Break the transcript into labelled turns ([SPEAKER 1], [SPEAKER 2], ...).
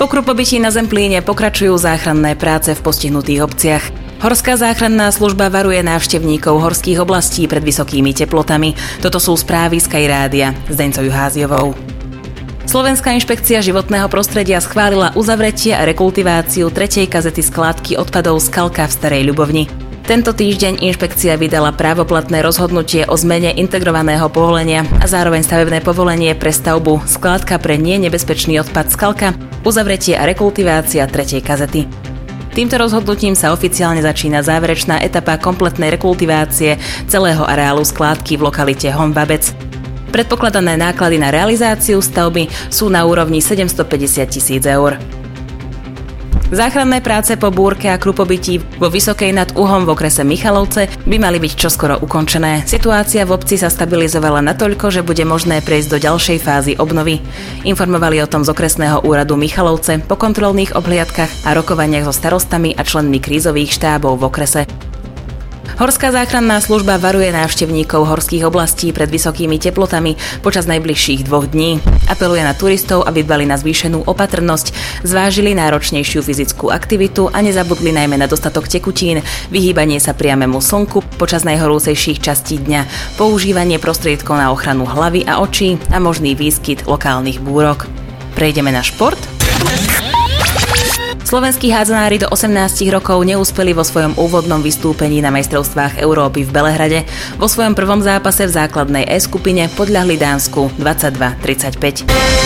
[SPEAKER 1] Po Krupobytí na Zemplíne pokračujú záchranné práce v postihnutých obciach. Horská záchranná služba varuje návštevníkov horských oblastí pred vysokými teplotami. Toto sú správy Sky Rádia s Deňcou Juháziovou. Slovenská inšpekcia životného prostredia schválila uzavretie a rekultiváciu 3. kazety skládky odpadov Skalka v Starej Ľubovni. Tento týždeň inšpekcia vydala právoplatné rozhodnutie o zmene integrovaného povolenia a zároveň stavebné povolenie pre stavbu skládka pre nebezpečný odpad Skalka, uzavretie a rekultivácia 3. kazety. Týmto rozhodnutím sa oficiálne začína záverečná etapa kompletnej rekultivácie celého areálu skládky v lokalite Honvabec. Predpokladané náklady na realizáciu stavby sú na úrovni 750 000 eur. Záchranné práce po búrke a Krupobytí vo Vysokej nad Uhom v okrese Michalovce by mali byť čoskoro ukončené. Situácia v obci sa stabilizovala natoľko, že bude možné prejsť do ďalšej fázy obnovy. Informovali o tom z okresného úradu Michalovce po kontrolných obhliadkach a rokovaniach so starostami a členmi krízových štábov v okrese. Horská záchranná služba varuje návštevníkov horských oblastí pred vysokými teplotami počas najbližších 2 dní. Apeluje na turistov, aby dbali na zvýšenú opatrnosť, zvážili náročnejšiu fyzickú aktivitu a nezabudli najmä na dostatok tekutín, vyhýbanie sa priamému slnku počas najhorúcejších častí dňa, používanie prostriedkov na ochranu hlavy a očí a možný výskyt lokálnych búrok. Prejdeme na šport? Slovenskí hádzanári do 18 rokov neúspeli vo svojom úvodnom vystúpení na majstrovstvách Európy v Belehrade. Vo svojom prvom zápase v základnej E skupine podľahli Dánsku 22-35.